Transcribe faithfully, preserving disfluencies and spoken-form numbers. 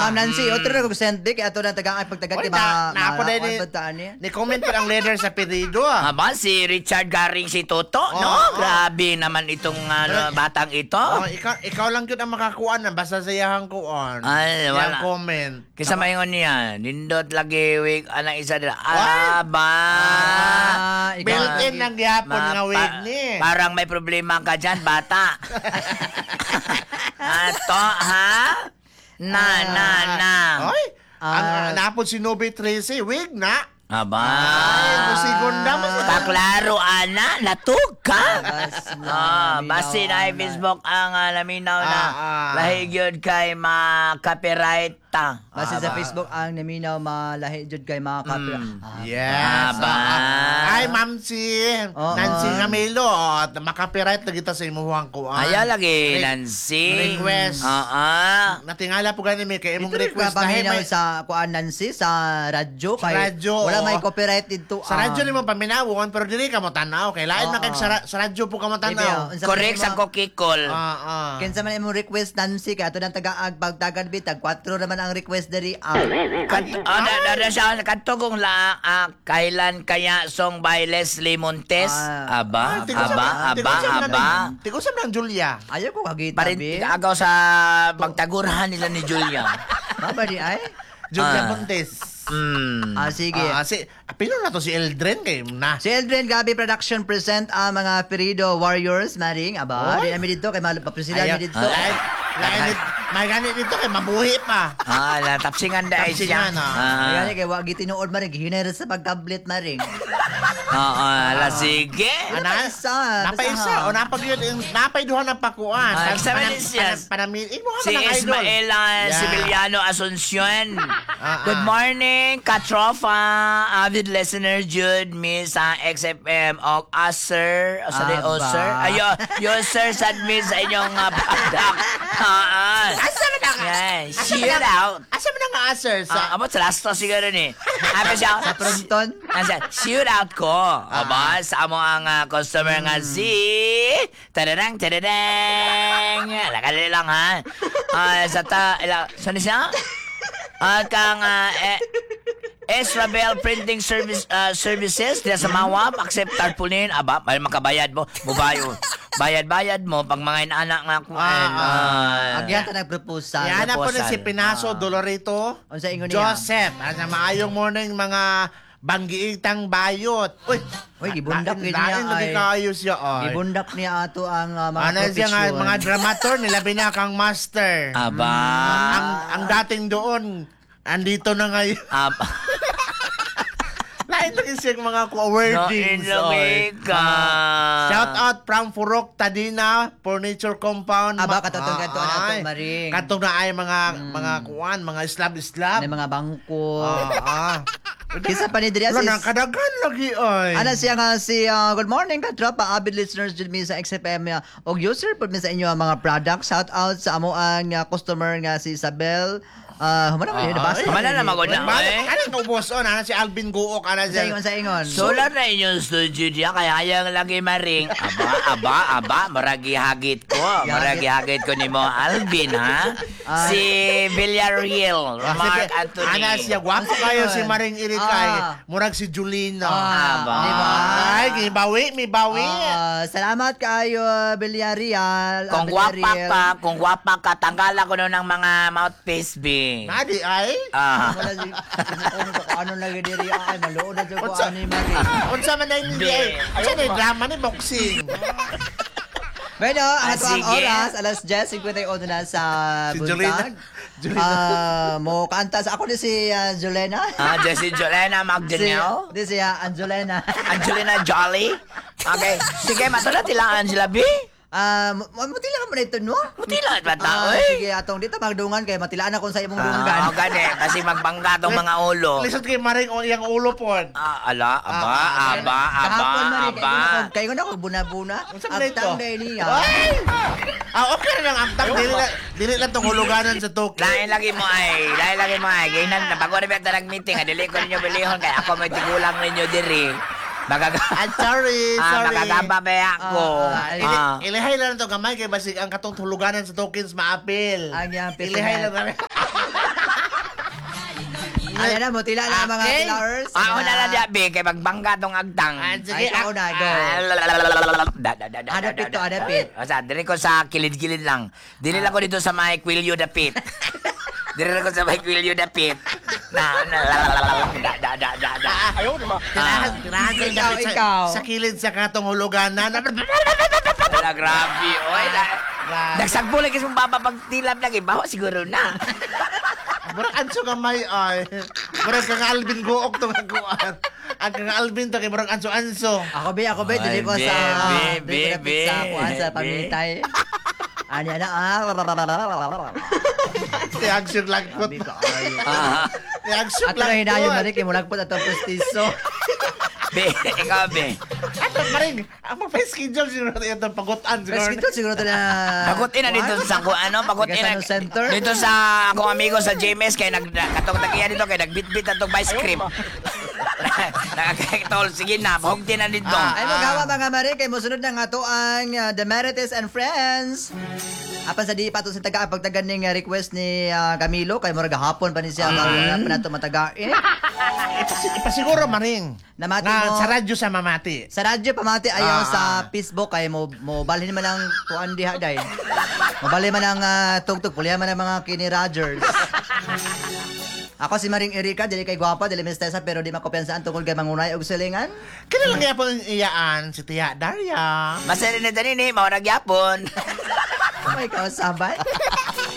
Ma'am Nancy, otro na kung sente, kaya ito na tagang ay pagtagat Oy, ni na- mga na ako na ni- niya. Ni-comment pa ang leader sa pedido ah. Aba, si Richard Garing si Toto, Oo, no? oo. Grabe naman itong ano, batang ito. Oh, ikaw, ikaw lang yun ang makakuan na basta sayahang kuan. Ay, Yang wala. comment. Kisa maingon niya, nindot lagi wig anang isa nila. Ay! Aba. Ah, ikaw. Built-in ng gyapon Ma- nga pa- wig ni. Parang may problema ka dyan, bata. Ato, ha? Na, na, na. Oy, ang Ah. uh, napod si Nobe Tracy, wig na. Aba. Ay, musigunda mas. Paklaro, ana, natug ka. Bas na, Ah, laminaw, basi na ay ana. Facebook ang uh, laminaw na Ah, ah. lahig yun kay ma-copyright ta. Basta sa Facebook ang naminaw malahi jud kay mga kapila. Mm. Ah, Yes. Aba. Ah, Ay, Ma'am si Oo. Nancy Camilo. Oh, makapiright na kita sa imuhang kuan. Ayaw lagi, Re- Nancy. request. Oo. Natingala po gani may kay imong Ito rin request paminaw may sa kuan Nancy sa radyo kay Radyo, wala oo. may copyright dito. sa radyo ni mo paminawon pero dili ka mo tanaw kay lain Oo. man kay sa, ra- sa radyo po ka mo tanaw. Correct sa kokikol. Ah, ah. Kinsa man imong request Nancy kay ato nang taga-ag pagtagad bitag kwatro naman ang request diri. Ah, Kat oh, da, da, da, siya, katugong la, ah, kailan kaya song by Leslie Montes? Ah. aba, Tigo sa- aba, tigo aba, sa mga aba. nang- Tigo sa mga Julia. ayaw ko kagita Parin, bi. agaw sa magtagurhan nila ni Julia. Maba di ay. Julia Ah. Montes. Hmm. Ah sige. Ah, si apilo na to si Eldren kay na. Si Eldrin Gabi Production present ang mga Perido Warriors maring aba Oy. di namin dito kay mapapresida Ayaw. mi dito. Lain, lain, may ganit dito kay mabuhi pa. Ah, natapsingan dahil siya. Tapsingan, ah. Ay Ah, gani kay wa gitinuod maring hinay sa pagtablet maring. Oo, ala, sige. Ana, Isa, napaisa o napag yun, napay duha ng pakuan. Ah, Pan- sa panam- manis yan. panam- Panamil, imo ka Si man ang idol. Ismaela Yeah. Sibiliano Asuncion. Ah, Good ah. morning, Katrofa, avid listener Jude, Miss sa X F M, o Aser, o sorry, o Aba. sir, ayo, yo sir, sad miss sa inyong uh, product. Ah, Asa man ang yan, asa man shoot ang- out. Asa man ang answer Ah, sa abot sa last to siguro ni. Apa siya? Sa fronton. Asa, shoot out ko. Aba, sa amo ang uh, customer nga si tadadang, tadadang. Lakali lang ha. Ah, sa ta, ila, saan siya? At kang uh, eh, Esrabel Printing Service uh, Services diya sa Mawab, accept tarpaulin. Aba, may makabayad mo. Mubayo. Bayad-bayad mo pag mga inaanak nga ko. Ah, Agyan ta nagproposal. Yan po na si proposal. Pinaso Ah. Dolorito Unsa ingon niya? Joseph. Asa maayong morning mga banggiitang bayot. Uy, Uy, gibundak lain- yun niya, lain lagi ay. kayo siya ay. Ibundak niya ato ang uh, mga Ano siya nga, profesyon. mga dramator nila binakang master. Aba. ang ang dating doon andito na ngayon. Aba. Lain lagi siyang mga No, wordings. oy. inumika. Shout out from Furok Tadina Furniture Compound. Aba, Ma- katotong kanto na to, ay. Maring. Katong na ay mga mga kuan, mga Islam-Islam. May mga bangko. Ah, ah. Kisa pa ni Dria Wala sis. nang kadagan lagi ay. Ano siya nga si uh, good morning ka tropa avid listeners jud mi sa X F M uh, og user pud mi sa inyo ang mga product shout out sa amo ang uh, customer nga si Isabel uh, humana ko Ah, ni basta ay. Humana na magod na. Balik, eh. ano ka ubos on? Ano si Alvin Guok? Ano sa ingon siya? sa ingon Solar na inyong studio diya, kaya hayang lagi maring. Aba, aba, aba, maragi hagit ko. Maragi hagit ko ni mo, Alvin, ha? Ah. Si Villarreal, Ah, Mark sige. Anthony. Ano siya? Gwapo Ano kayo yun? si Maring Irikay. Ah. Murag si Julina. Ah, Aba. di ba? Ay, gibawi, may bawi. Ah, salamat kayo Villarreal Kung gwapa ka, kung gwapa ka, tanggalan ko nun ng mga mouthpiece, B. Nadi ay? Ah. wala si kung ano lagi diri ay maluod na jud ko Unsa- ani mari Unsa man ay hindi Be. ay? Unsa na yung drama ni boxing? Bueno, ang Ah, ato ang sige. oras, alas diyes fifty-one na sa Si buntag. Jolena. Jolena. Ah, mo kanta sa ako ni si uh, Jolena. Ah, Jessie Jolena si, McDaniel. di siya Angelina. Angelina Jolly. Okay. Sige, matulad tila Angela B. Ah, uh, mutila ka mo nito no? Mutila ba Ah, ta, oy? sige, atong dito magdungan kay matilaan ako sa imong Ah, dunggan. gani. Kasi magbangga tong mga ulo. Lisod kay Maring o iyang ulo po. Ah, ala, aba, Ah, aba, aba, Kahapon man eh, aba. kay ko na ko buna-buna. Unsa man ito? Ang tangday niya. Ay! Ah, okay na lang ang tag. Dili lang, dili lang tong huluganan sa Tokyo. Lain lagi mo ay, lain lagi mo ay. Gainan na, bago na biyak na meeting, adili ko ninyo bilihon, kaya ako may tigulang ninyo diri. Magaga... I'm sorry, Ah, sorry. magagamba ba ako? Ah, Ili, Ah. ilihay lang to gamay kay basig ang katong huluganan sa tokens maapil. Ang yang Ilihay lang namin. Ayan na mo, tila na mga Okay. tilahers. Ako na lang diabi, kay magbangga tong agtang. Ah, sige, Ay, ikaw na, go. Da, da, da, da, Adapit da, to, da. adapit. O sa, dili ko sa kilid-kilid lang. Dili lang ko dito sa may Quilio dapit. Dili lang ko sa may Quilio dapit. Na, na, la, la, la, la, da, da, da, da, da. Tirahan, tirahan ko yung Ikaw, dapit sa, ikaw. sa kilid sa katong huluganan. Wala, grabe. Oy, na, Grabe. nagsagpo lang kasi mong baba pag tilap lagi. Bawa siguro na. Murag anso ka may ay. Murag kang Alvin Gook to kaguan. Ang kang Alvin to kay murag anso-anso. Ako be, ako be, dili ko Ay, sa, be, dili ko be, dapit sa, kuan sa be. pamitay. Ano na, ah, Tiagsyon lang ko. Sabi ko, ay. Ah, Tiagsyon Ato lang na ko. hinayon, Marik, kay murag po na itong pustiso. be, ikaw, be. Ato maring, ang magpa-schedule siguro ito yung pagutan siguro. Pero ito siguro ito na... Pagutin na dito sa ko ano, pagutin Taga na San Center? dito sa akong amigo sa J M S kay nag katong tagiya dito kay nagbitbit atong ice cream. Nakakitol sige na, pahugtin na dito. Ay, magawa mga Marik, kay musunod na nga to ang uh, Demerites and Friends. Apan sa di pa to sa taga pagtagan ning uh, request ni uh, Camilo kay murag hapon pa ni siya mm. pa nato matagain. Ipas- Ipasiguro maring. Namati Na mo. sa radyo sa mamati. Sa radyo pamati ayaw Ah, sa ah. Facebook kay mo mo balhin man ang tuan diha day. Mo balhin man ang uh, tugtog pulihan man ang mga kini Rogers. Ako si Maring Erika, dili kay gwapa, dili mistesa pero di makopiyansaan tungkol kay mangunay og silingan. Kaya lang yapon iyaan si Tia Daria. Masarin na tanini, maurag yapon. May kausaban.